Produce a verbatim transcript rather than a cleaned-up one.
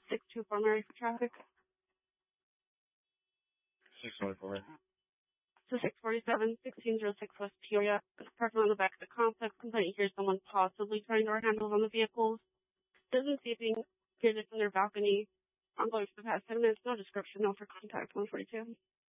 six two four Mary for traffic. six twenty-four. So six forty-seven, sixteen oh six West Peoria. Parking on the back of the complex. Complainant hears someone possibly turning door handles on the vehicles. Doesn't see anything. Hears it from their balcony. Ongoing for the past ten minutes. No description. No for contact. one forty-two.